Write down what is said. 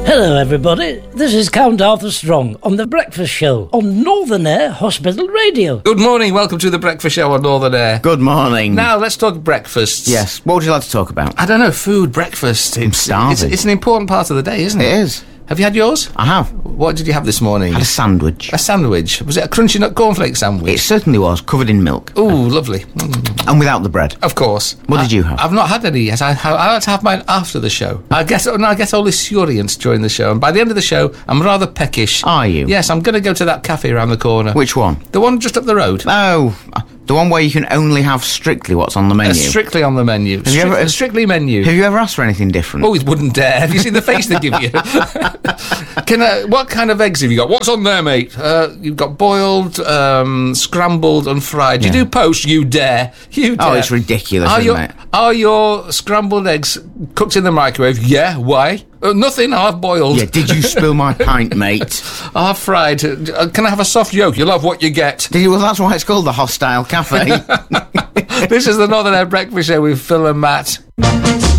Hello everybody, this is Count Arthur Strong on The Breakfast Show on Northern Air Hospital Radio. Good morning, welcome to The Breakfast Show on Northern Air. Good morning. Now, let's talk breakfasts. Yes, what would you like to talk about? I don't know, food, breakfast. I'm starving. It's an important part of the day, isn't it? It is. Have you had yours? I have. What did you have this morning? Had a sandwich. A sandwich? Was it a crunchy nut cornflake sandwich? It certainly was, covered in milk. Ooh, lovely. Mm. And without the bread. Of course. What did you have? I've not had any yet. I like to have mine after the show. I get all this surience during the show, and by the end of the show, I'm rather peckish. Are you? Yes, I'm going to go to that cafe around the corner. Which one? The one just up the road. Oh, the one where you can only have strictly what's on the menu. Strictly on the menu. Strictly menu. Have you ever asked for anything different? Oh, he wouldn't dare. Have you seen the face they give you? What kind of eggs have you got? What's on there, mate? You've got boiled, scrambled and fried. Do you do poached? You dare. You dare. Oh, it's ridiculous, isn't it? Are your scrambled eggs cooked in the microwave? Yeah. Why? Nothing. I'll have boiled. Yeah, did you spill my pint, mate? I'll have fried. Can I have a soft yolk? You'll have what you get. Well, that's why it's called the Hostile Cafe. This is the Northern Air Breakfast Show with Phil and Matt.